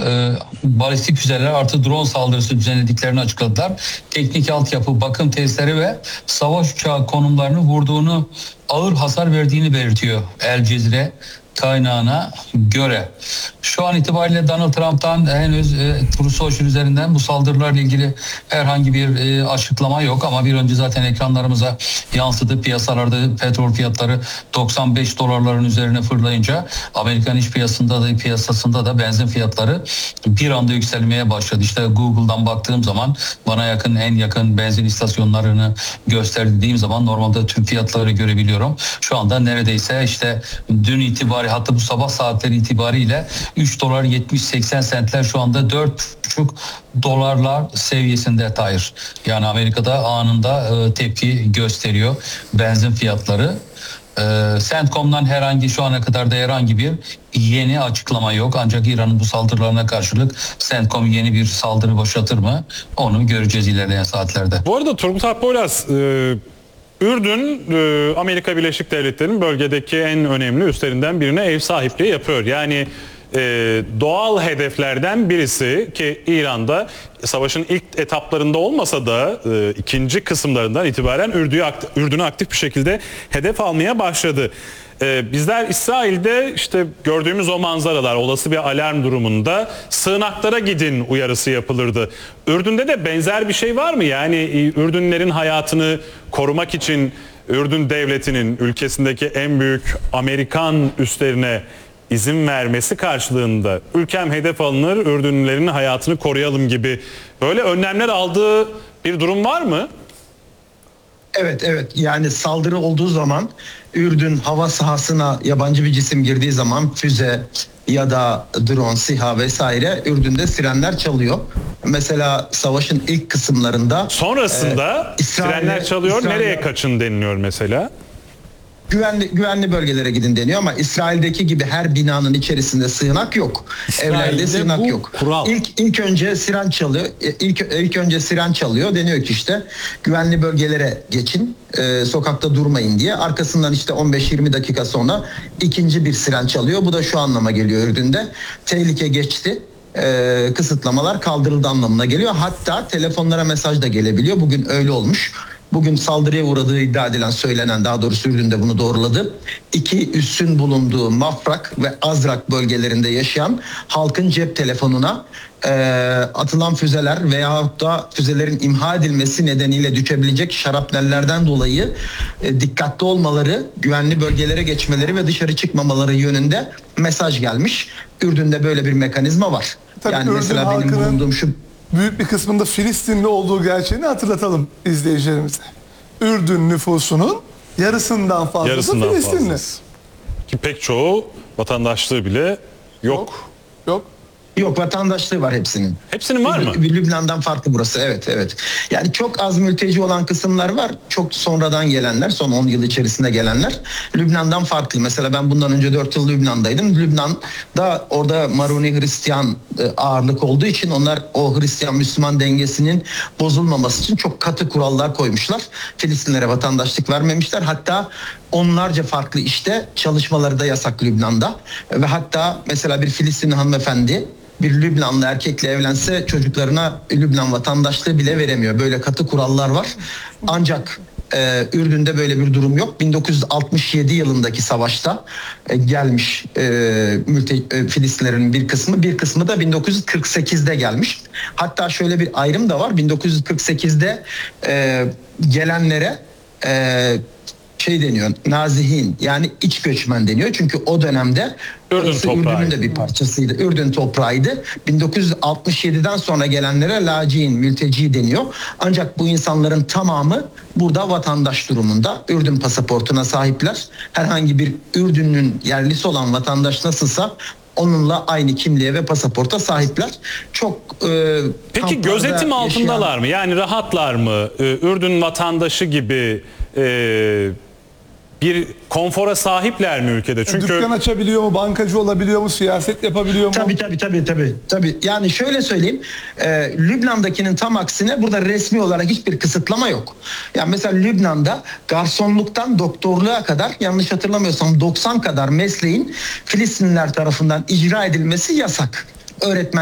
balistik füzeler artı drone saldırısı düzenlediklerini açıkladılar. Teknik altyapı, bakım testleri ve savaş uçağı konumlarını vurduğunu, ağır hasar verdiğini belirtiyor El Cezire kaynağına göre. Şu an itibariyle Donald Trump'tan henüz Truth Social üzerinden bu saldırılarla ilgili herhangi bir açıklama yok ama bir önce zaten ekranlarımıza yansıdı. Piyasalarda petrol fiyatları 95 dolarların üzerine fırlayınca Amerikan iş piyasasında da benzin fiyatları bir anda yükselmeye başladı. İşte Google'dan baktığım zaman bana en yakın benzin istasyonlarını gösterdiğim zaman normalde tüm fiyatları görebiliyorum. Şu anda neredeyse işte dün itibariyle, hatta bu sabah saatleri itibariyle 3 dolar 70-80 sentler, şu anda 4,5 dolarlar seviyesinde Tahir. Yani Amerika'da anında tepki gösteriyor benzin fiyatları. CENTCOM'dan şu ana kadar da herhangi bir yeni açıklama yok. Ancak İran'ın bu saldırılarına karşılık CENTCOM yeni bir saldırı başlatır mı? Onu göreceğiz ilerleyen saatlerde. Bu arada Turgut Akboyraz, Ürdün, Amerika Birleşik Devletleri'nin bölgedeki en önemli üslerinden birine ev sahipliği yapıyor. Yani doğal hedeflerden birisi ki İran'da savaşın ilk etaplarında olmasa da ikinci kısımlarından itibaren Ürdün'ü aktif bir şekilde hedef almaya başladı. Bizler İsrail'de işte gördüğümüz o manzaralar, olası bir alarm durumunda sığınaklara gidin uyarısı yapılırdı. Ürdün'de de benzer bir şey var mı? Yani Ürdünlerin hayatını korumak için Ürdün devletinin ülkesindeki en büyük Amerikan üslerine izin vermesi karşılığında ülkem hedef alınır, Ürdünlerin hayatını koruyalım gibi böyle önlemler aldığı bir durum var mı? Evet, yani saldırı olduğu zaman Ürdün hava sahasına yabancı bir cisim girdiği zaman füze ya da drone, SİHA vesaire Ürdün'de sirenler çalıyor. Mesela savaşın ilk kısımlarında sonrasında sirenler çalıyor, nereye kaçın deniliyor mesela? Güvenli bölgelere gidin deniyor ama İsrail'deki gibi her binanın içerisinde sığınak yok. Evlerde sığınak yok. Kural. İlk önce siren çalıyor. İlk önce siren çalıyor. Deniyor ki işte güvenli bölgelere geçin. Sokakta durmayın diye. Arkasından işte 15-20 dakika sonra ikinci bir siren çalıyor. Bu da şu anlama geliyor Ürdün'de. Tehlike geçti. Kısıtlamalar kaldırıldı anlamına geliyor. Hatta telefonlara mesaj da gelebiliyor. Bugün öyle olmuş. Bugün saldırıya uğradığı iddia edilen, söylenen, daha doğrusu Ürdün'de bunu doğruladı. 2 üssün bulunduğu Mafrak ve Azrak bölgelerinde yaşayan halkın cep telefonuna atılan füzeler veyahut da füzelerin imha edilmesi nedeniyle düşebilecek şarapnellerden dolayı dikkatli olmaları, güvenli bölgelere geçmeleri ve dışarı çıkmamaları yönünde mesaj gelmiş. Ürdün'de böyle bir mekanizma var. Tabii yani Ürdün mesela benim bulunduğum şu büyük bir kısmında Filistinli olduğu gerçeğini hatırlatalım izleyicilerimize. Ürdün nüfusunun yarısından fazlası Filistinli. Ki pek çoğu vatandaşlığı bile yok. Yok, vatandaşlığı var hepsinin. Hepsinin var mı? Lübnan'dan farklı burası. Evet. Yani çok az mülteci olan kısımlar var. Çok sonradan gelenler, son 10 yıl içerisinde gelenler Lübnan'dan farklı. Mesela ben bundan önce 4 yıl Lübnan'daydım. Lübnan'da orada Maruni Hristiyan ağırlık olduğu için onlar o Hristiyan-Müslüman dengesinin bozulmaması için çok katı kurallar koymuşlar. Filistinlere vatandaşlık vermemişler. Hatta onlarca farklı işte çalışmaları da yasak Lübnan'da. Ve hatta mesela bir Filistinli hanımefendi bir Lübnanlı erkekle evlense çocuklarına Lübnan vatandaşlığı bile veremiyor. Böyle katı kurallar var. Ancak Ürdün'de böyle bir durum yok. 1967 yılındaki savaşta gelmiş Filistinlerin bir kısmı da 1948'de gelmiş. Hatta şöyle bir ayrım da var. 1948'de gelenlere deniyor, nazihin, yani iç göçmen deniyor. Çünkü o dönemde Ürdün'ün de bir parçasıydı. Ürdün toprağıydı. 1967'den sonra gelenlere laciin, mülteci deniyor. Ancak bu insanların tamamı burada vatandaş durumunda. Ürdün pasaportuna sahipler. Herhangi bir Ürdün'ün yerlisi olan vatandaş nasılsa onunla aynı kimliğe ve pasaporta sahipler. Peki gözetim altındalar mı? Yani rahatlar mı? Ürdün vatandaşı gibi bir konfora sahipler mi ülkede? Çünkü dükkan açabiliyor mu, bankacı olabiliyor mu, siyaset yapabiliyor mu? Tabii. Yani şöyle söyleyeyim, Lübnan'dakinin tam aksine burada resmi olarak hiçbir kısıtlama yok. Yani mesela Lübnan'da garsonluktan doktorluğa kadar, yanlış hatırlamıyorsam 90 kadar mesleğin Filistinliler tarafından icra edilmesi yasak. Öğretmen